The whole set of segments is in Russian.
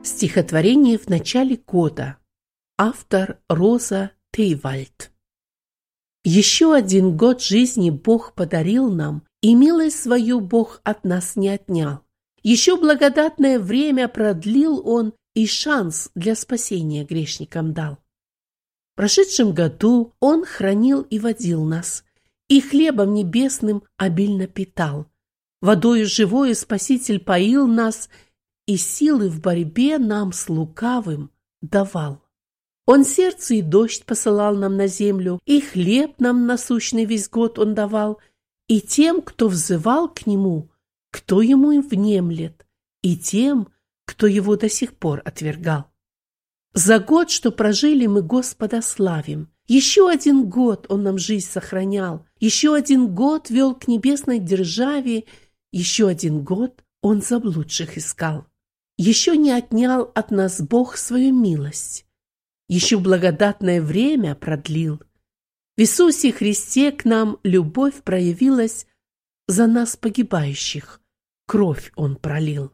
Стихотворение в начале года. Автор Роза Тейвальд. Еще один год жизни Бог подарил нам, и милость свою Бог от нас не отнял. Еще благодатное время продлил Он, и шанс для спасения грешникам дал. В прошедшем году Он хранил и водил нас, и хлебом небесным обильно питал. Водою живою Спаситель поил нас, и силы в борьбе нам с лукавым давал. Он сердце и дождь посылал нам на землю, и хлеб нам насущный весь год Он давал, и тем, кто взывал к Нему, кто Ему и внемлет, и тем, кто Его до сих пор отвергал. За год, что прожили, мы Господа славим. Еще один год Он нам жизнь сохранял, еще один год вел к небесной державе, еще один год Он заблудших искал. Еще не отнял от нас Бог свою милость, еще благодатное время продлил. В Иисусе Христе к нам любовь проявилась, за нас погибающих кровь Он пролил.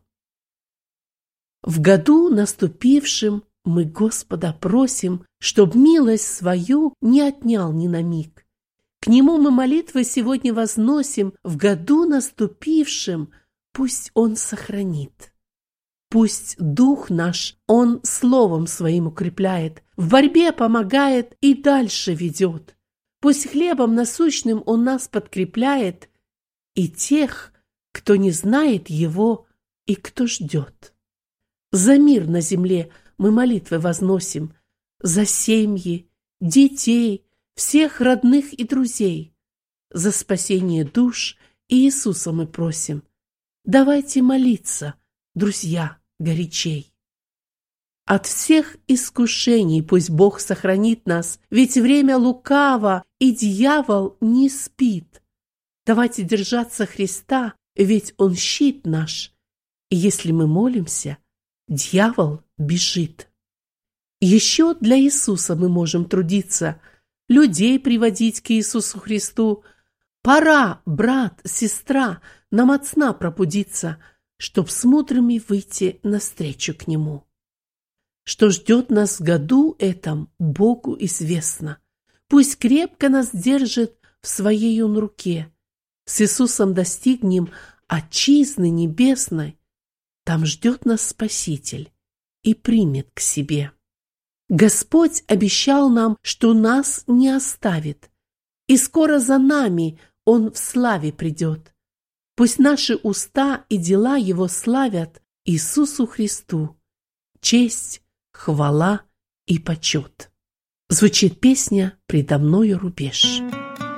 В году наступившем мы Господа просим, чтоб милость свою не отнял ни на миг. К Нему мы молитвы сегодня возносим, в году наступившем пусть Он сохранит. Пусть дух наш Он словом своим укрепляет, в борьбе помогает и дальше ведет. Пусть хлебом насущным Он нас подкрепляет, и тех, кто не знает Его и кто ждет. За мир на земле мы молитвы возносим, за семьи, детей, всех родных и друзей. За спасение душ Иисуса мы просим. Давайте молиться, друзья, горячей. От всех искушений пусть Бог сохранит нас, ведь время лукаво, и дьявол не спит. Давайте держаться Христа, ведь Он щит наш, и если мы молимся, дьявол бежит. Еще для Иисуса мы можем трудиться, людей приводить к Иисусу Христу. Пора, брат, сестра, нам от сна пробудиться, чтоб с мудрыми выйти навстречу к Нему. Что ждет нас в году этом, Богу известно. Пусть крепко нас держит в Своей Он руке. С Иисусом достигнем отчизны небесной. Там ждет нас Спаситель и примет к себе. Господь обещал нам, что нас не оставит, и скоро за нами Он в славе придет. Пусть наши уста и дела Его славят Иисусу Христу. Честь, хвала и почет. Звучит песня «Предо мною рубеж».